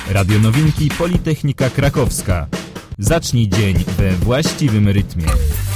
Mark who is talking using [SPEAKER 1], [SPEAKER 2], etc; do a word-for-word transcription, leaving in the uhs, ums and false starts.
[SPEAKER 1] Radio Nowinki Politechnika Krakowska. Zacznij dzień we właściwym rytmie.